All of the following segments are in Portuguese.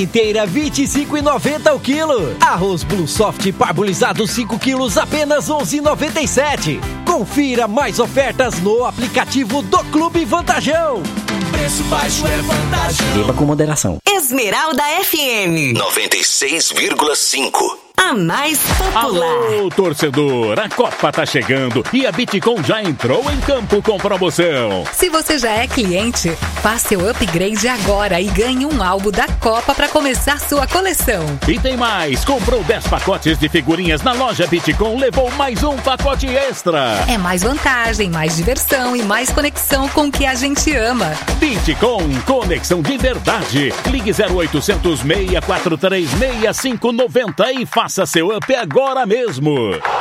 Inteira 25,90 o quilo. Arroz Blue Soft parbolizado 5 quilos apenas 11,97. Confira mais ofertas no aplicativo do Clube Vantajão. Preço baixo é vantagem. Beba com moderação. Esmeralda FM 96,5. A mais popular. Alô, torcedor, a Copa tá chegando e a Bitcom já entrou em campo com promoção. Se você já é cliente, faça seu upgrade agora e ganhe um álbum da Copa para começar sua coleção. E tem mais, comprou 10 pacotes de figurinhas na loja Bitcom, levou mais um pacote extra. É mais vantagem, mais diversão e mais conexão com o que a gente ama. Bitcom, conexão de verdade. Ligue 0800 643 6590 e faça seu up agora mesmo.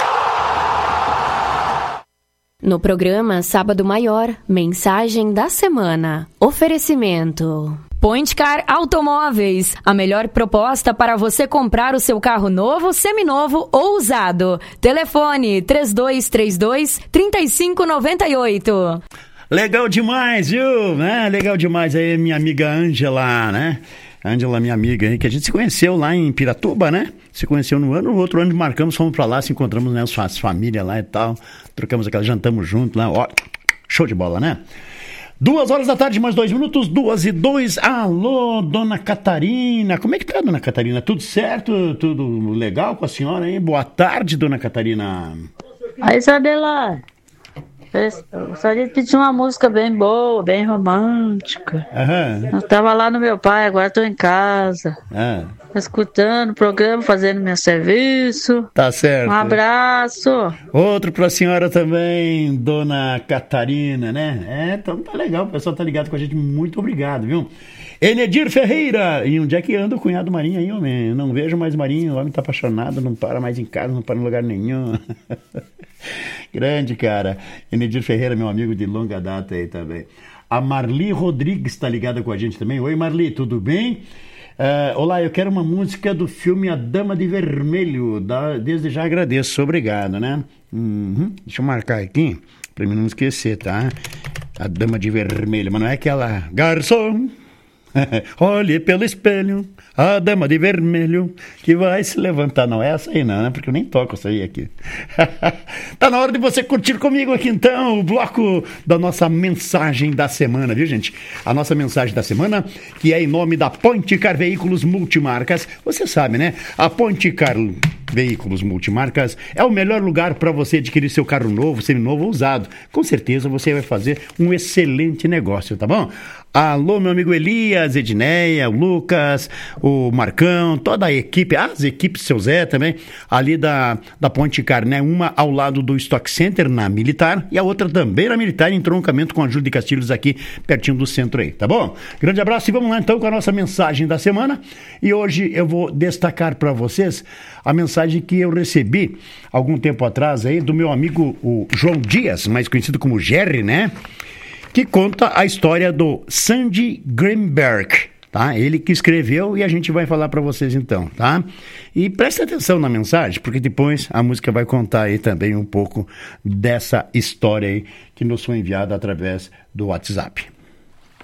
No programa Sábado Maior, mensagem da semana. Oferecimento. Point Car Automóveis, a melhor proposta para você comprar o seu carro novo, seminovo ou usado. Telefone 3232-3598. Legal demais, viu? Legal demais aí, minha amiga Ângela, né? Ângela, minha amiga aí, que a gente se conheceu lá em Piratuba, né? Se conheceu no outro ano marcamos, fomos pra lá, se encontramos, né? As famílias lá e tal, trocamos jantamos junto lá, ó, show de bola, né? 2h, mais 2 minutos, 2:02. Alô, dona Catarina, como é que tá, dona Catarina? Tudo certo? Tudo legal com a senhora, hein? Boa tarde, dona Catarina. Aí, Isabela, gostaria de pedir uma música bem boa, bem romântica. Aham. Eu tava lá no meu pai, agora tô em casa. Escutando o programa, fazendo meu serviço. Tá certo. Um abraço. Outro pra senhora também, dona Catarina, né? Então tá legal, o pessoal tá ligado com a gente, muito obrigado, viu? Enedir Ferreira, e onde é que anda o cunhado Marinho aí, homem? Eu não vejo mais Marinho, o homem tá apaixonado, não para mais em casa, não para em lugar nenhum. Grande, cara. Enedir Ferreira, meu amigo de longa data aí também. A Marli Rodrigues tá ligada com a gente também. Oi, Marli, tudo bem? Olá, eu quero uma música do filme A Dama de Vermelho. Desde já agradeço, obrigado, né? Deixa eu marcar aqui, pra mim não esquecer, tá? A Dama de Vermelho, mas não é aquela... Garçom, olhe pelo espelho, a dama de vermelho que vai se levantar. Não é essa aí não, né? Porque eu nem toco essa aí aqui. Tá na hora de você curtir comigo aqui então o bloco da nossa mensagem da semana, viu, gente? A nossa mensagem da semana, que é em nome da Point Car Veículos Multimarcas. Você sabe, né? A Point Car Veículos Multimarcas é o melhor lugar para você adquirir seu carro novo, seminovo ou usado. Com certeza você vai fazer um excelente negócio, tá bom? Alô, meu amigo Elias, Edneia, o Lucas, o Marcão, toda a equipe, as equipes, seu Zé também, ali da Point Car, né? Uma ao lado do Stock Center, na Militar, e a outra também na Militar, em entroncamento com a Júlio de Castilhos aqui, pertinho do centro aí, tá bom? Grande abraço e vamos lá então com a nossa mensagem da semana. E hoje eu vou destacar para vocês a mensagem que eu recebi algum tempo atrás aí do meu amigo o João Dias, mais conhecido como Jerry, né? Que conta a história do Sandy Greenberg, tá? Ele que escreveu e a gente vai falar para vocês então, tá? E presta atenção na mensagem, porque depois a música vai contar aí também um pouco dessa história aí que nos foi enviada através do WhatsApp.